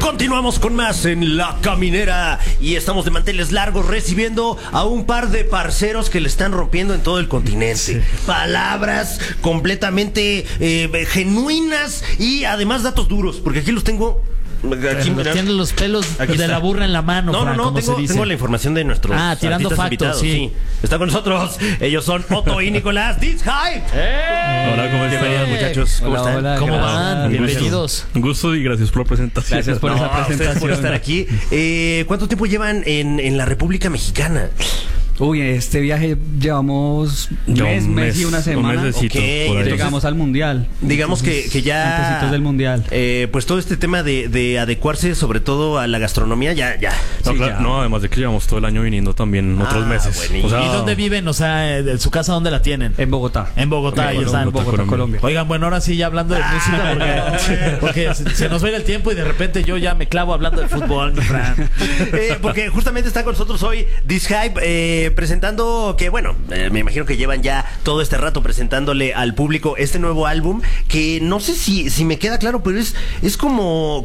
Continuamos con más en La Caminera y estamos de manteles largos recibiendo a un par de parceros que le están rompiendo en todo el continente. Sí. Palabras completamente genuinas y además datos duros, porque aquí los tengo. Aquí tienen los pelos de la burra en la mano. No, tengo la información de nuestros tirando factos, invitados. sí. Está con nosotros, ellos son Otto y Nicolás Dishype. Hola, ¿cómo están? Bienvenidos, muchachos. ¿Cómo están? Hola, ¿cómo van? Bienvenidos. Un gusto y gracias por la presentación. Gracias por esa presentación. Por estar aquí. ¿Cuánto tiempo llevan en la República Mexicana? Uy, este viaje llevamos un mes y una semana. Un mesecito, okay, por ahí. Llegamos al mundial. Digamos que ya antecitos del mundial. Pues todo este tema de adecuarse sobre todo a la gastronomía ya. No, Sí, claro, ya. no, además de que llevamos todo el año viniendo también otros meses. Buenísimo. O sea, ¿Y dónde viven? O sea, ¿su casa dónde la tienen? En Bogotá. En Bogotá, ya están. En Bogotá, Colombia. Oigan, bueno, ahora sí ya hablando de música, porque se nos va a ir el tiempo y de repente yo ya me clavo hablando de fútbol, mi Fran. Porque justamente está con nosotros hoy Dishype presentando que, bueno, me imagino que llevan ya todo este rato presentándole al público este nuevo álbum, que no sé si me queda claro, pero es como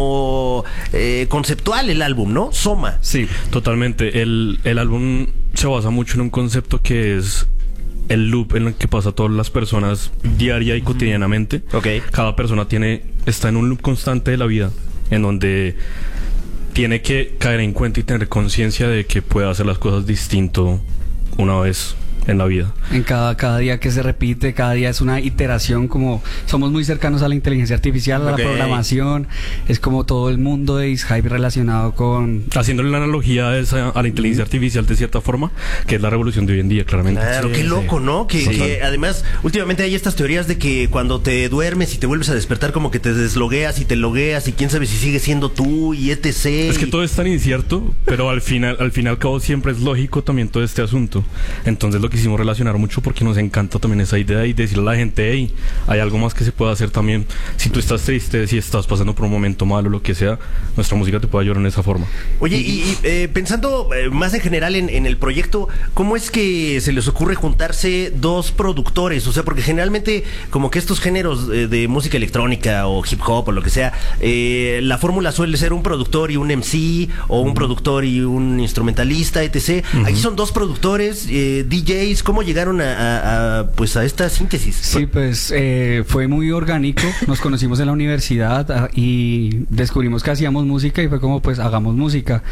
conceptual el álbum, ¿no? Soma. sí, totalmente. El álbum se basa mucho en un concepto que es el loop en el que pasa todas las personas diaria y cotidianamente. Ok. Cada persona está en un loop constante de la vida, en donde tiene que caer en cuenta y tener conciencia de que puede hacer las cosas distinto una vez en la vida. En cada día que se repite, cada día es una iteración, como somos muy cercanos a la inteligencia artificial, a la programación, es como todo el mundo de Dishype relacionado con... Haciéndole la analogía a la inteligencia artificial de cierta forma, que es la revolución de hoy en día, claramente. Claro, Sí, qué loco, ¿no? Que además, últimamente hay estas teorías de que cuando te duermes y te vuelves a despertar, como que te deslogueas y te logueas y quién sabe si sigues siendo tú y etc. Es que todo es tan incierto, pero al fin y al cabo siempre es lógico también todo este asunto. Entonces lo quisimos relacionar mucho porque nos encanta también esa idea y decirle a la gente, hey, hay algo más que se puede hacer también. Si tú estás triste, si estás pasando por un momento malo, lo que sea, nuestra música te puede ayudar en esa forma. Oye, y pensando más en general en el proyecto, ¿cómo es que se les ocurre juntarse dos productores? O sea, porque generalmente como que estos géneros de música electrónica o hip hop o lo que sea, la fórmula suele ser un productor y un MC o un productor y un instrumentalista, etc. Aquí son dos productores, DJs. ¿Cómo llegaron a esta síntesis? Sí, pues fue muy orgánico. Nos conocimos en la universidad y descubrimos que hacíamos música y fue como, pues hagamos música.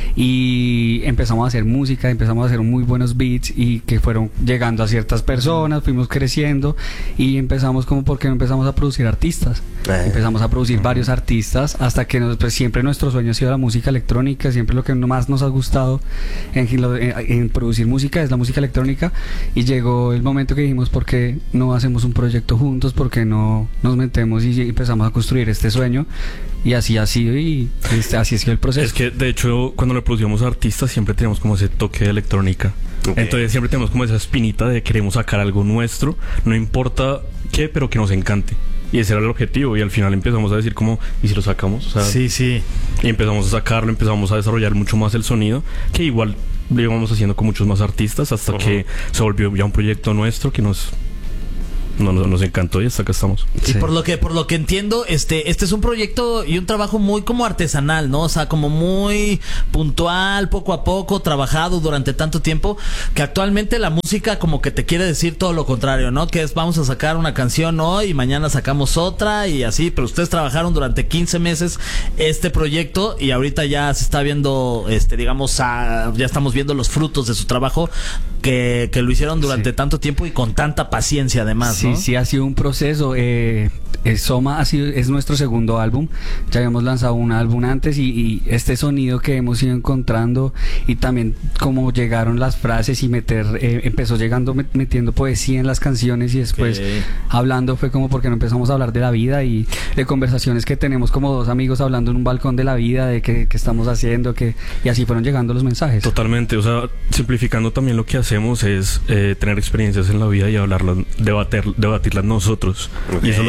Y empezamos a hacer música, empezamos a hacer muy buenos beats y que fueron llegando a ciertas personas, fuimos creciendo y empezamos como, ¿por qué no empezamos a producir artistas? Empezamos a producir varios artistas hasta que pues, siempre nuestro sueño ha sido la música electrónica, siempre lo que más nos ha gustado en producir música es la música electrónica. Y llegó el momento que dijimos, ¿por qué no hacemos un proyecto juntos? ¿Por qué no nos metemos y empezamos a construir este sueño? Y así ha sido y así ha sido el proceso. Es que de hecho cuando le producíamos a artistas siempre teníamos como ese toque de electrónica. Okay. Entonces siempre tenemos como esa espinita de queremos sacar algo nuestro, no importa qué, pero que nos encante. Y ese era el objetivo y al final empezamos a decir como, ¿y si lo sacamos? O sea, sí. Y empezamos a sacarlo, empezamos a desarrollar mucho más el sonido, que igual lo íbamos haciendo con muchos más artistas hasta que se volvió ya un proyecto nuestro que nos encantó y hasta acá estamos. Y por lo que entiendo, este es un proyecto y un trabajo muy como artesanal, ¿no? O sea, como muy puntual, poco a poco, trabajado durante tanto tiempo, que actualmente la música como que te quiere decir todo lo contrario, ¿no? Que es, vamos a sacar una canción hoy y mañana sacamos otra y así, pero ustedes trabajaron durante 15 meses este proyecto y ahorita ya se está viendo, digamos, ya estamos viendo los frutos de su trabajo que lo hicieron durante tanto tiempo y con tanta paciencia además, ¿no? Sí, ha sido un proceso. Soma es nuestro segundo álbum. Ya habíamos lanzado un álbum antes y este sonido que hemos ido encontrando y también como llegaron las frases y empezó llegando metiendo poesía en las canciones y después hablando fue como porque no empezamos a hablar de la vida y de conversaciones que tenemos como dos amigos hablando en un balcón de la vida, de qué estamos haciendo, y así fueron llegando los mensajes. Totalmente, o sea, simplificando también lo que hacemos es tener experiencias en la vida y hablarlas, debatirlas nosotros. Okay. Y eso lo terminamos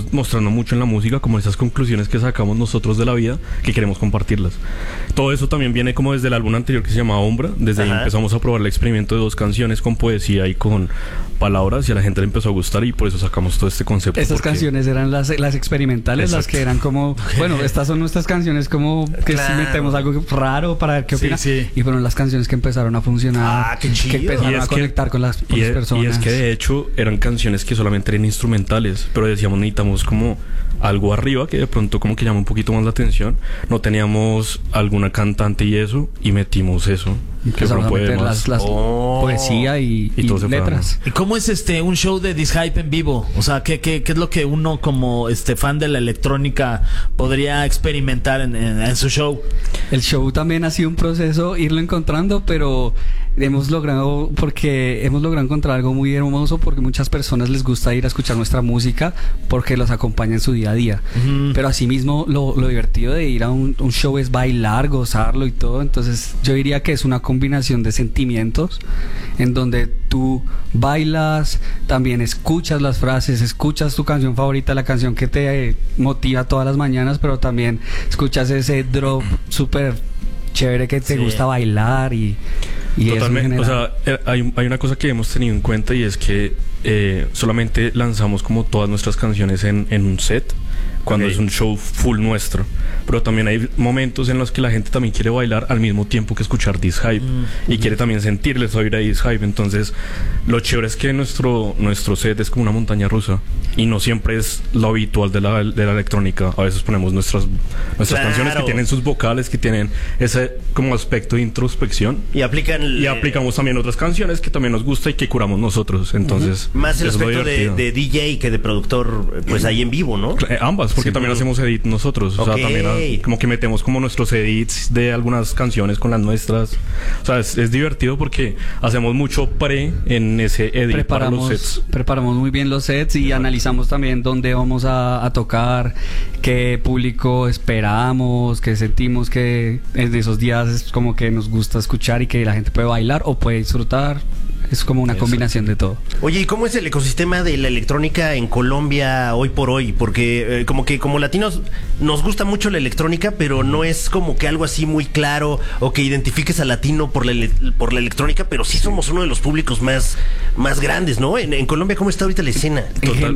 estamos mostrando mucho en la música, como esas conclusiones que sacamos nosotros de la vida, que queremos compartirlas. Todo eso también viene como desde el álbum anterior que se llama Ombra. Desde ahí empezamos a probar el experimento de 2 canciones con poesía y con palabras, y a la gente le empezó a gustar, y por eso sacamos todo este concepto. Estas canciones eran las experimentales, las que eran como, bueno, estas son nuestras canciones como que si metemos algo raro para ver qué opina. Y fueron las canciones que empezaron a funcionar, qué chido. que empezaron a conectar con las personas. Y es que de hecho eran canciones que solamente eran instrumentales, pero decíamos necesitamos como algo arriba que de pronto como que llama un poquito más la atención. No teníamos alguna cantante y eso, y metimos eso. Que fueron poemas, las poesía y letras. ¿Y cómo es un show de Dishype en vivo? O sea, ¿qué es lo que uno como fan de la electrónica podría experimentar en su show? El show también ha sido un proceso irlo encontrando, pero hemos logrado encontrar algo muy hermoso, porque muchas personas les gusta ir a escuchar nuestra música porque los acompaña en su día a día. Pero asimismo lo divertido de ir a un show es bailar, gozarlo y todo. Entonces yo diría que es una combinación de sentimientos en donde tú bailas, también escuchas las frases, escuchas tu canción favorita, la canción que te motiva todas las mañanas, pero también escuchas ese drop súper chévere que te gusta bailar y totalmente. O sea, hay una cosa que hemos tenido en cuenta, y es que solamente lanzamos como todas nuestras canciones en un set cuando es un show full nuestro, pero también hay momentos en los que la gente también quiere bailar al mismo tiempo que escuchar Dishype y quiere también sentirles oír a Dishype. Entonces lo chévere es que nuestro set es como una montaña rusa, y no siempre es lo habitual de la electrónica. A veces ponemos nuestras canciones que tienen sus vocales, que tienen ese como aspecto de introspección, y aplicamos también otras canciones que también nos gusta y que curamos nosotros. Entonces más el aspecto de DJ que de productor, pues ahí en vivo, ¿no? Ambas, porque también hacemos edit nosotros. O sea, también como que metemos como nuestros edits de algunas canciones con las nuestras. O sea, es divertido porque hacemos mucho en ese edit para los sets. Preparamos muy bien los sets y analizamos también dónde vamos a tocar, qué público esperamos, qué sentimos que en esos días es como que nos gusta escuchar y que la gente puede bailar o puede disfrutar. Es como una combinación de todo. Oye, ¿y cómo es el ecosistema de la electrónica en Colombia hoy por hoy? Porque como latinos nos gusta mucho la electrónica, pero no es como que algo así muy claro, o que identifiques al latino por la electrónica, pero sí somos uno de los públicos más grandes, ¿no? En Colombia, ¿cómo está ahorita la escena?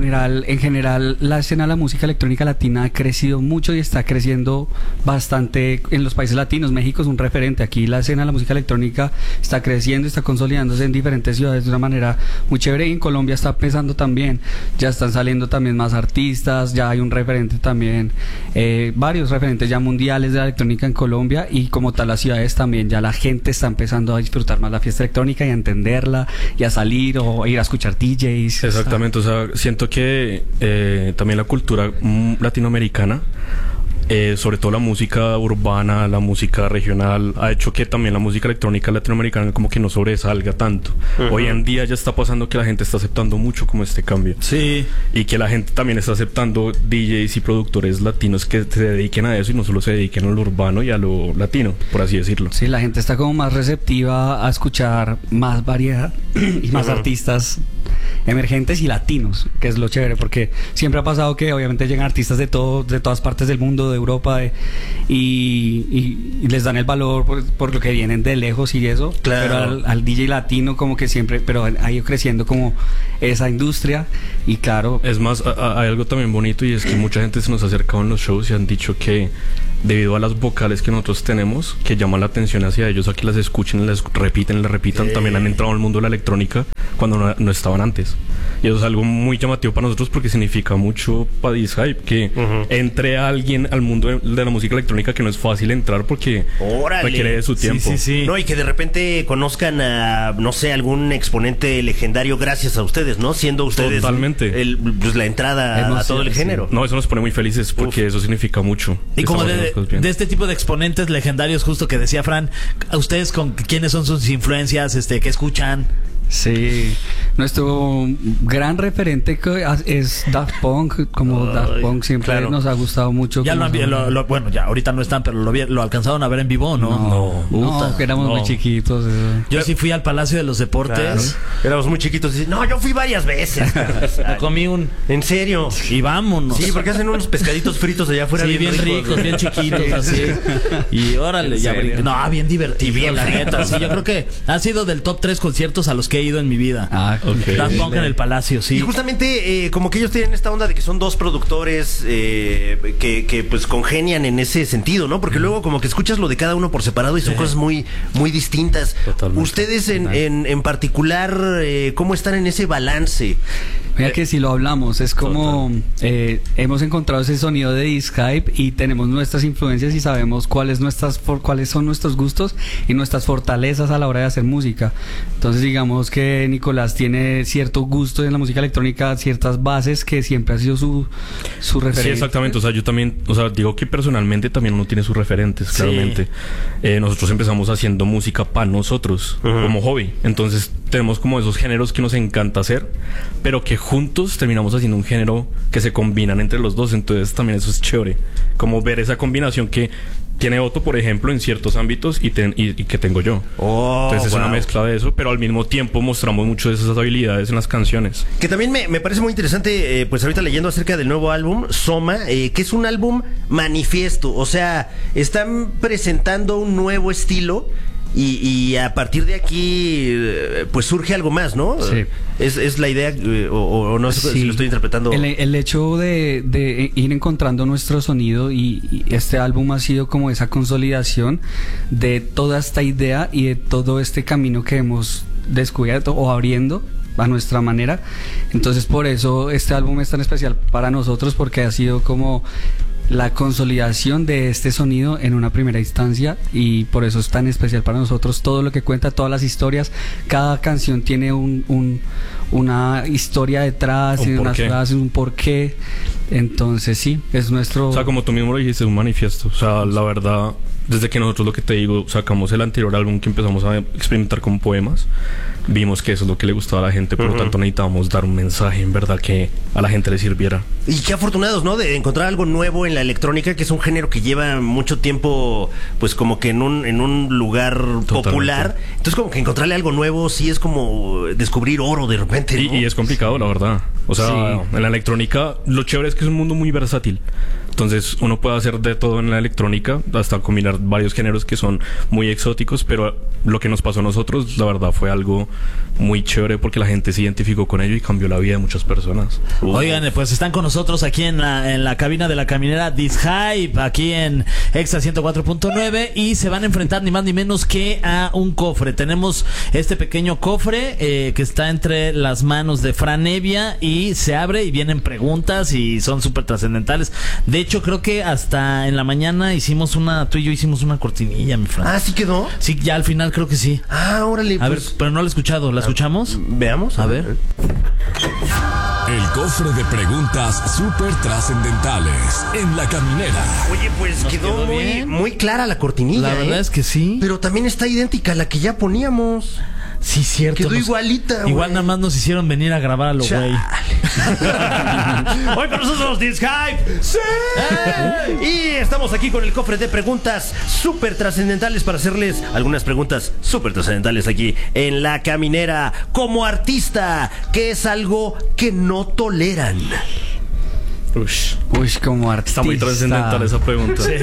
En general, la escena de la música electrónica latina ha crecido mucho y está creciendo bastante en los países latinos. México es un referente. Aquí la escena de la música electrónica está creciendo, está consolidándose en diferentes ciudades de una manera muy chévere, y en Colombia está empezando también. Ya están saliendo también más artistas, ya hay un referente también, varios referentes ya mundiales de la electrónica en Colombia, y como tal las ciudades también, ya la gente está empezando a disfrutar más la fiesta electrónica y a entenderla y a salir o ir a escuchar DJs. Exactamente, o sea, siento que también la cultura latinoamericana, sobre todo la música urbana, la música regional, ha hecho que también la música electrónica latinoamericana como que no sobresalga tanto. Hoy en día ya está pasando que la gente está aceptando mucho como este cambio. Sí. Y que la gente también está aceptando DJs y productores latinos que se dediquen a eso y no solo se dediquen a lo urbano y a lo latino, por así decirlo. Sí, la gente está como más receptiva a escuchar más variedad y más artistas emergentes y latinos, que es lo chévere, porque siempre ha pasado que obviamente llegan artistas de todas partes del mundo, de Europa, y les dan el valor por lo que vienen de lejos y eso. Claro. Pero al DJ latino como que siempre, pero ha ido creciendo como esa industria, y claro. Es más, hay algo también bonito, y es que mucha gente se nos ha acercado en los shows y han dicho que debido a las vocales que nosotros tenemos, que llaman la atención hacia ellos, a que las escuchen, les repitan, también han entrado al mundo de la electrónica cuando no estaban antes. Y eso es algo muy llamativo para nosotros, porque significa mucho para Dishype que entre alguien al mundo de la música electrónica, que no es fácil entrar porque requiere de su tiempo. Sí. No, y que de repente conozcan a, no sé, algún exponente legendario gracias a ustedes, ¿no? Siendo ustedes totalmente pues la entrada a todo el género. No, eso nos pone muy felices porque eso significa mucho. Y como de este tipo de exponentes legendarios, justo que decía Fran, ¿a ustedes con quiénes son sus influencias? ¿Qué escuchan? Sí, nuestro gran referente es Daft Punk, como Daft Punk siempre claro. nos ha gustado mucho. Ya bueno, ya ahorita no están, pero lo alcanzaron a ver en vivo, ¿no? No, que éramos muy chiquitos. Yo sí fui al Palacio de los Deportes. Claro. Éramos muy chiquitos. Y, no, yo fui varias veces. Me comí un... ¿En serio? Y vámonos. Sí, porque hacen unos pescaditos fritos allá afuera. Sí, bien ricos, bien chiquitos, así. Y órale, ya brinco. No, bien divertido, bien la neta. Sí, yo creo que ha sido del top 3 conciertos a los que he ido en mi vida. Ok. Daft Punk en el Palacio, sí. Y justamente como que ellos tienen esta onda de que son dos productores que pues congenian en ese sentido, ¿no? Porque luego como que escuchas lo de cada uno por separado y son cosas muy, muy distintas. Totalmente. Ustedes en particular, ¿cómo están en ese balance? Mira que si lo hablamos, es como hemos encontrado ese sonido de Dishype y tenemos nuestras influencias y sabemos cuáles son nuestros gustos y nuestras fortalezas a la hora de hacer música. Entonces digamos que Nicolás tiene cierto gusto en la música electrónica, ciertas bases que siempre ha sido su referente. Sí, exactamente. O sea, yo también, digo que personalmente también uno tiene sus referentes, claramente. Nosotros empezamos haciendo música para nosotros, como hobby. Entonces tenemos como esos géneros que nos encanta hacer, pero que juntos terminamos haciendo un género que se combinan entre los dos. Entonces también eso es chévere, como ver esa combinación que tiene Otto, por ejemplo, en ciertos ámbitos y que tengo yo. Entonces es una mezcla de eso, pero al mismo tiempo mostramos mucho de esas habilidades en las canciones. Que también me parece muy interesante, pues ahorita leyendo acerca del nuevo álbum, Soma, que es un álbum manifiesto. O sea, están presentando un nuevo estilo y a partir de aquí, pues surge algo más, ¿no? Sí. Es la idea, o no sé si lo estoy interpretando. El hecho de ir encontrando nuestro sonido y este álbum ha sido como esa consolidación de toda esta idea y de todo este camino que hemos descubierto o abriendo a nuestra manera. Entonces por eso este álbum es tan especial para nosotros, porque ha sido como la consolidación de este sonido en una primera instancia, y por eso es tan especial para nosotros. Todo lo que cuenta, todas las historias, cada canción tiene una historia detrás, tiene unas frases, un porqué. Entonces sí, es nuestro... O sea, como tú mismo lo dijiste, es un manifiesto. O sea, la verdad, desde que nosotros, lo que te digo, sacamos el anterior álbum, que empezamos a experimentar con poemas, vimos que eso es lo que le gustaba a la gente. Por lo tanto necesitábamos dar un mensaje en verdad que a la gente le sirviera. Y qué afortunados, ¿no? De encontrar algo nuevo en la electrónica, que es un género que lleva mucho tiempo, pues como que en un lugar popular. Entonces como que encontrarle algo nuevo sí es como descubrir oro de repente, ¿no? Y es complicado, la verdad. O sea, en la electrónica lo chévere es que es un mundo muy versátil. Entonces uno puede hacer de todo en la electrónica, hasta combinar varios géneros que son muy exóticos, pero lo que nos pasó a nosotros, la verdad, fue algo muy chévere, porque la gente se identificó con ello y cambió la vida de muchas personas. Oigan, pues están con nosotros aquí en la cabina de la caminera Dishype, aquí en Exa 104.9, y se van a enfrentar ni más ni menos que a un cofre. Tenemos este pequeño cofre que está entre las manos de Fran Evia, y se abre y vienen preguntas y son súper trascendentales. De hecho, creo que hasta en la mañana tú y yo hicimos una cortinilla, mi Fran. Ah, ¿sí quedó? Sí, ya al final creo que sí. Ah, órale. A ver, pero no la he escuchado. ¿La escuchamos? Veamos. A ver. El cofre de preguntas súper trascendentales en la caminera. Oye, pues quedó muy clara la cortinilla. La verdad es que sí. Pero también está idéntica a la que ya poníamos. Sí, cierto. Quedó igualita, güey. Igual nada más nos hicieron venir a grabar a lo güey. Hoy con nosotros Dishype. ¡Sí! Y estamos aquí con el cofre de preguntas súper trascendentales para hacerles algunas preguntas súper trascendentales aquí en la caminera. Como artista, ¿qué es algo que no toleran? Uy, como artista. Está muy trascendental esa pregunta. Sí.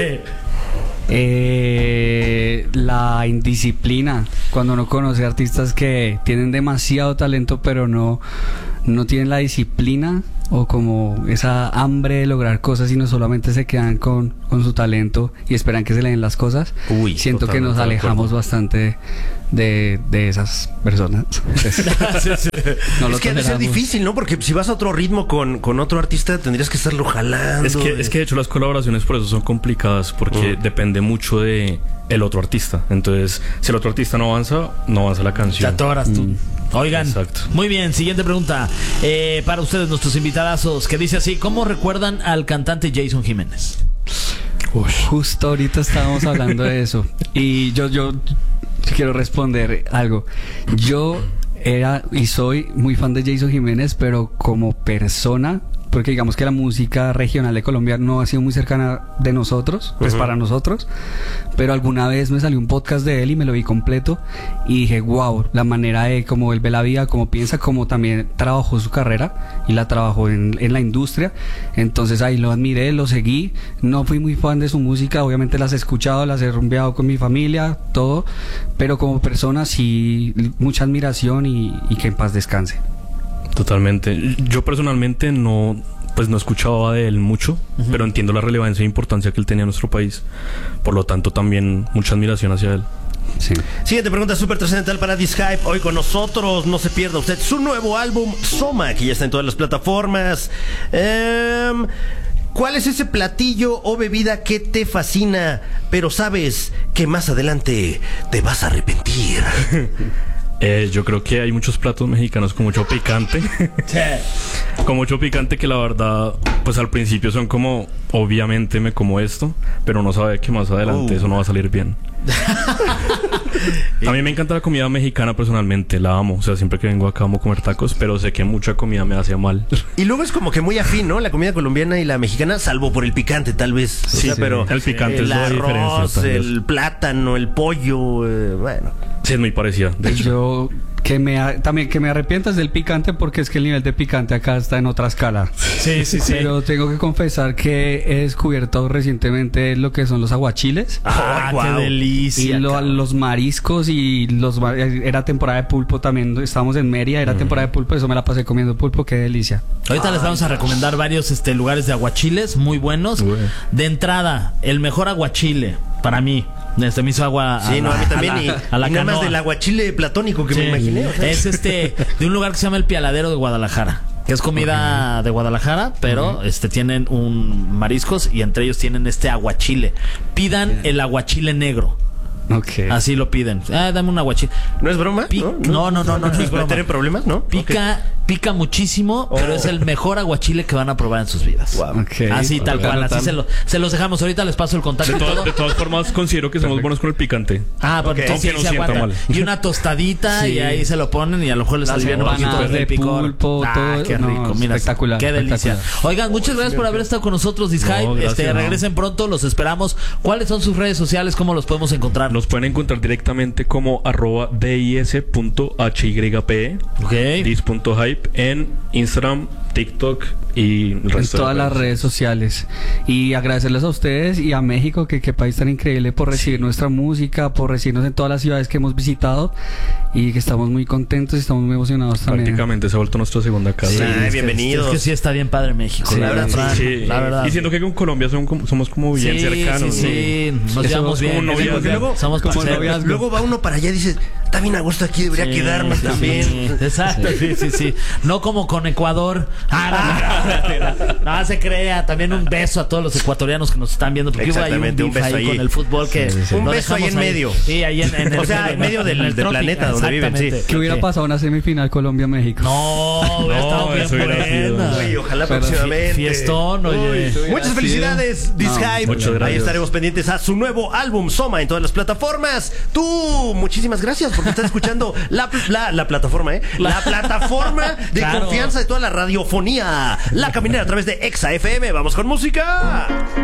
La indisciplina, cuando uno conoce artistas que tienen demasiado talento pero no tienen la disciplina o como esa hambre de lograr cosas, y no solamente se quedan con su talento y esperan que se le den las cosas. Siento que nos alejamos bastante de esas personas. No es que debe ser difícil, ¿no? Porque si vas a otro ritmo con otro artista, tendrías que estarlo jalando. Es que de hecho las colaboraciones por eso son complicadas, porque depende mucho de el otro artista. Entonces, si el otro artista no avanza la canción. Te atoras tú. Oigan, exacto. Muy bien, siguiente pregunta para ustedes, nuestros invitadazos, que dice así: ¿cómo recuerdan al cantante Jason Jiménez? Justo ahorita estábamos hablando de eso, y yo quiero responder algo. Yo era y soy muy fan de Jason Jiménez, pero como persona, porque digamos que la música regional de Colombia no ha sido muy cercana de nosotros, pues para nosotros, pero alguna vez me salió un podcast de él y me lo vi completo y dije, wow, la manera de cómo él ve la vida, cómo piensa, cómo también trabajó su carrera y la trabajó en la industria. Entonces ahí lo admiré, lo seguí. No fui muy fan de su música, obviamente las he escuchado, las he rumbeado con mi familia, todo, pero como persona sí, mucha admiración y que en paz descanse. Totalmente. Yo personalmente no escuchaba de él mucho, pero entiendo la relevancia e importancia que él tenía en nuestro país. Por lo tanto, también mucha admiración hacia él. Sí. Siguiente pregunta súper trascendental para This Hype. Hoy con nosotros, no se pierda usted su nuevo álbum, Soma, que ya está en todas las plataformas. ¿Cuál es ese platillo o bebida que te fascina, pero sabes que más adelante te vas a arrepentir? Yo creo que hay muchos platos mexicanos con mucho picante. Con mucho picante que la verdad, pues al principio son como, obviamente me como esto, pero no sabe que más adelante eso no va a salir bien. A mí me encanta la comida mexicana personalmente, la amo. O sea, siempre que vengo acá amo comer tacos, pero sé que mucha comida me hace mal. Y luego es como que muy afín, ¿no? La comida colombiana y la mexicana, salvo por el picante, tal vez. Sí, o sea, sí. Pero El picante el es la diferencia, arroz, tal vez. el plátano, el pollo, bueno. Sí, es muy parecida. De hecho, Yo también que me arrepientas del picante porque es que el nivel de picante acá está en otra escala. Sí. Pero tengo que confesar que he descubierto recientemente lo que son los aguachiles. Ah, Ay, guau. qué delicia. Y los mariscos y era temporada de pulpo también. Estábamos en Mérida, era temporada de pulpo, eso me la pasé comiendo pulpo, qué delicia. Ahorita les vamos a recomendar varios lugares de aguachiles muy buenos. Uy. De entrada, el mejor aguachile para mí. Me hizo agua Sí, no, a mí también. Y nada más canoa. del aguachile platónico que me imaginé. O sea. Es de un lugar que se llama El Pialadero de Guadalajara, que es comida de Guadalajara, pero tienen un mariscos y entre ellos tienen aguachile. Pidan el aguachile negro. Ok. Así lo piden. Dame un aguachile. ¿No es broma? No es ¿Nos broma. meter en problemas? ¿No? Pica muchísimo, pero es el mejor aguachile que van a probar en sus vidas. Wow. Ok. Así tal cual, así se los dejamos. Ahorita les paso el contacto y todo. de todas formas, considero que somos buenos con el picante. Pues Ok. entonces Aunque no se sienta aguanta. mal. Y una tostadita Sí. y ahí se lo ponen y a lo mejor les Las alivian un poquito empanadas el de picor. pulpo, todo. Qué No, rico, mira. espectacular, Qué delicia. espectacular. Oigan, muchas gracias por haber estado con nosotros, This No, Hype. gracias, Regresen pronto, los esperamos. ¿Cuáles son sus redes sociales? ¿Cómo los podemos encontrar? Nos pueden encontrar directamente como @dis.hype, Ok. dis.hype en Instagram, TikTok y el En resto de todas las redes sociales. Y agradecerles a ustedes y a México, que qué país tan increíble, por recibir nuestra música, por recibirnos en todas las ciudades que hemos visitado y que estamos muy contentos y estamos muy emocionados también. Prácticamente se ha vuelto nuestra segunda casa. Ay, bienvenidos. Es que sí está bien padre México, Sí, la verdad. Sí. La verdad. Y siento que con Colombia somos como bien cercanos. Sí, nos Eso llevamos es como bien. noviazgo. Porque luego, Somos como parceros. noviazgo. luego va uno para allá y dice, está bien a gusto aquí, debería quedarme también. Sí, exacto, sí. No como con Ecuador. No se crea. También un beso a todos los ecuatorianos que nos están viendo. Porque hubo ahí Exactamente, un beef beso ahí ahí. con el fútbol que Un lo beso ahí dejamos en medio. Sí, ahí en el O sea, en medio del trópico, planeta donde viven, sí. exactamente. ¿Qué hubiera pasado una semifinal Colombia-México? No, hubiera estado bien eso hubiera sido. buena. Uy, ojalá Pero próximamente. Fiestón, oye. Muchas felicidades, This No, Hype. muchas gracias. Ahí estaremos pendientes a su nuevo álbum Soma en todas las plataformas. Tú, muchísimas gracias porque estás escuchando la plataforma, la plataforma de Claro. confianza de toda la radiofonía. La Caminera a través de Exa FM. Vamos con música.